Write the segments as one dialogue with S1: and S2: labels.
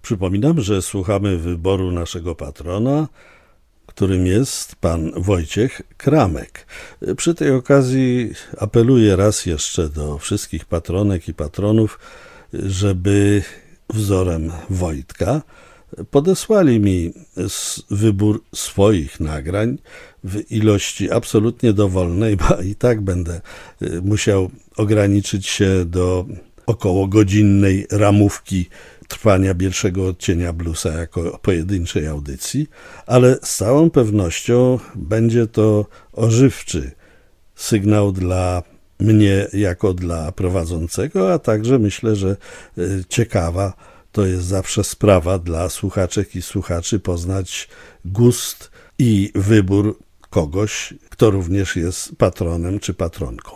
S1: Przypominam, że słuchamy wyboru naszego patrona, którym jest pan Wojciech Kramek. Przy tej okazji apeluję raz jeszcze do wszystkich patronek i patronów, żeby wzorem Wojtka podesłali mi wybór swoich nagrań w ilości absolutnie dowolnej, bo i tak będę musiał ograniczyć się do około godzinnej ramówki trwania pierwszego odcienia bluesa jako pojedynczej audycji, ale z całą pewnością będzie to ożywczy sygnał dla mnie jako dla prowadzącego, a także myślę, że ciekawa to jest zawsze sprawa dla słuchaczek i słuchaczy poznać gust i wybór kogoś, kto również jest patronem czy patronką.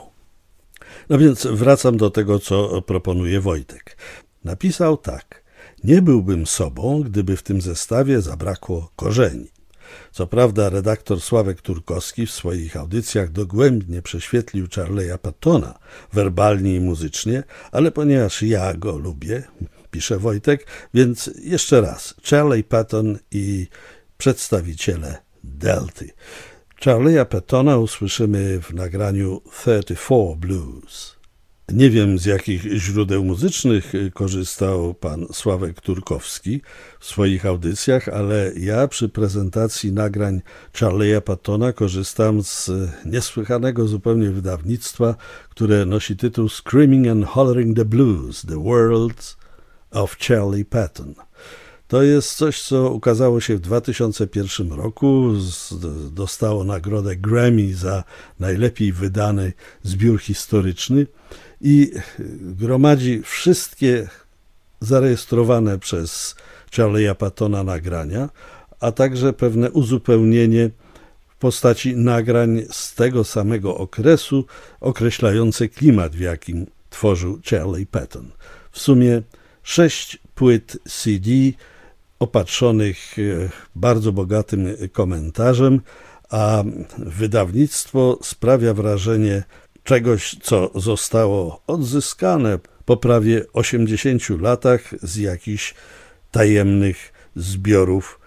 S1: No więc wracam do tego, co proponuje Wojtek. Napisał tak: nie byłbym sobą, gdyby w tym zestawie zabrakło korzeni. Co prawda redaktor Sławek Turkowski w swoich audycjach dogłębnie prześwietlił Charlie'a Pattona werbalnie i muzycznie, ale ponieważ ja go lubię, pisze Wojtek, więc jeszcze raz Charlie Patton i przedstawiciele Delty. Charlie'a Pattona usłyszymy w nagraniu 34 Blues. Nie wiem, z jakich źródeł muzycznych korzystał pan Sławek Turkowski w swoich audycjach, ale ja przy prezentacji nagrań Charlie'a Pattona korzystam z niesłychanego zupełnie wydawnictwa, które nosi tytuł Screaming and Hollering the Blues, The Worlds of Charlie Patton. To jest coś, co ukazało się w 2001 roku, dostało nagrodę Grammy za najlepiej wydany zbiór historyczny i gromadzi wszystkie zarejestrowane przez Charlie'a Pattona nagrania, a także pewne uzupełnienie w postaci nagrań z tego samego okresu, określające klimat, w jakim tworzył Charlie Patton. W sumie 6 płyt CD opatrzonych bardzo bogatym komentarzem, a wydawnictwo sprawia wrażenie czegoś, co zostało odzyskane po prawie 80 latach z jakichś tajemnych zbiorów,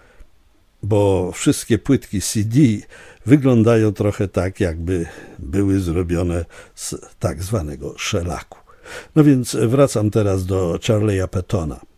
S1: bo wszystkie płytki CD wyglądają trochę tak, jakby były zrobione z tak zwanego szelaku. No więc wracam teraz do Charlie'a Pattona.